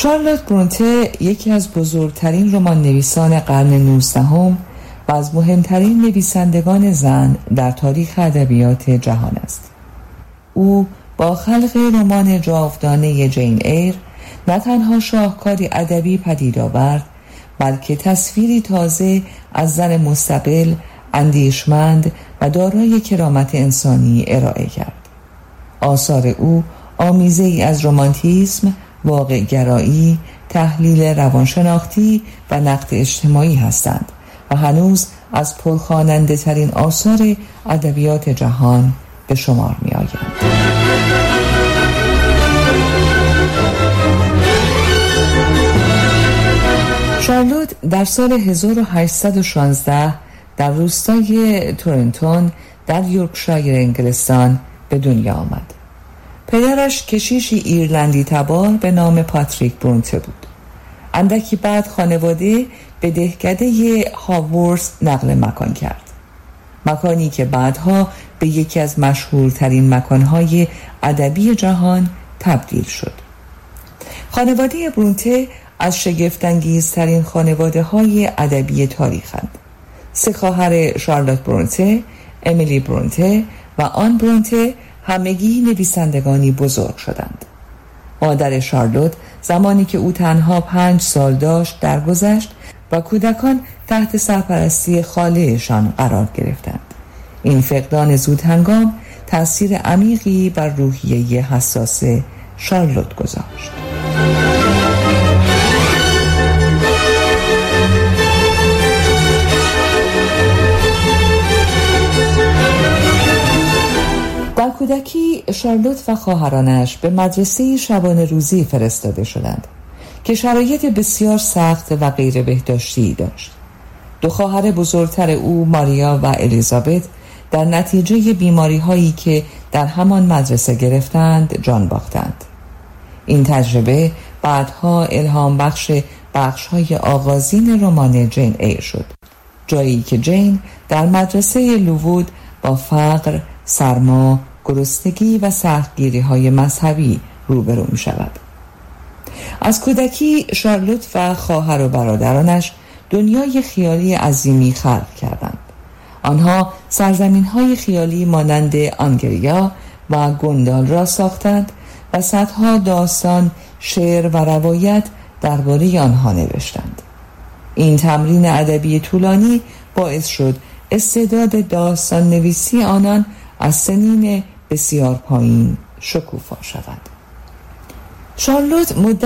شارلوت برونته یکی از بزرگترین رمان نویسان قرن 19 و از مهمترین نویسندگان زن در تاریخ ادبیات جهان است. او با خلق رمان جاودانه جین ایر نه تنها شاهکاری ادبی پدید آورد، بلکه تصویری تازه از زن مستقل، اندیشمند و دارای کرامت انسانی ارائه کرد. آثار او آمیزه‌ای از رمانتیسم، واقع‌گرایی، تحلیل روانشناختی و نقد اجتماعی هستند و هنوز از پرخواننده ترین آثار ادبیات جهان به شمار می آیند. شارلوت در سال 1816 در روستای تورنتون در یورکشایر انگلستان به دنیا آمد. پدرش کشیشی ایرلندی تبار به نام پاتریک برونته بود. اندکی بعد خانواده به دهکده هاورس نقل مکان کرد، مکانی که بعدها به یکی از مشهورترین مکانهای ادبی جهان تبدیل شد. خانواده برونته از شگفت‌انگیزترین خانواده‌های ادبی تاریخند. 3 خواهر شارلوت برونته، امیلی برونته و آن برونته همگی نویسندگانی بزرگ شدند. مادر شارلوت زمانی که او تنها 5 سال داشت درگذشت و کودکان تحت سرپرستی خاله‌شان قرار گرفتند. این فقدان زودهنگام تأثیر عمیقی بر روحیه حساس شارلوت گذاشت. در کودکی شارلوت و خواهرانش به مدرسه شبانه روزی فرستاده شدند که شرایط بسیار سخت و غیر بهداشتی داشت. 2 خواهر بزرگتر او، ماریا و الیزابت، در نتیجه بیماری هایی که در همان مدرسه گرفتند جان باختند. این تجربه بعدها الهام بخش های آغازین رمان جین ایر شد، جایی که جین در مدرسه لووود با فقر، سرما، گرسنگی و سختگیری های مذهبی روبرو می شود. از کودکی شارلوت و خواهر و برادرانش دنیای خیالی عظیمی خلق کردند. آنها سرزمین های خیالی مانند آنگریا و گوندال را ساختند و صدها داستان، شعر و روایت درباره آنها نوشتند. این تمرین ادبی طولانی باعث شد استعداد داستان نویسی آنان از سنین بسیار پایین شکوفا شود. شارلوت